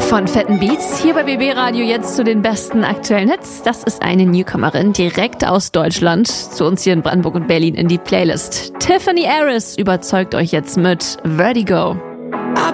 Von fetten Beats hier bei BB Radio jetzt zu den besten aktuellen Hits. Das ist eine Newcomerin direkt aus Deutschland zu uns hier in Brandenburg und Berlin in die Playlist. Tiffany Harris überzeugt euch jetzt mit Vertigo.